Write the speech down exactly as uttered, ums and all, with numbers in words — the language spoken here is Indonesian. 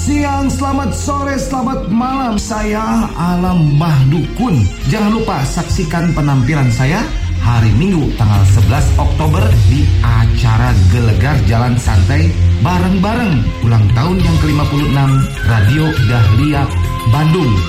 siang, selamat sore, selamat malam. Saya Alam Mbah Dukun. Jangan lupa saksikan penampilan saya hari Minggu tanggal sebelas Oktober di acara Gelegar Jalan Santai bareng-bareng ulang tahun yang ke lima puluh enam Radio Dahlia Bandung.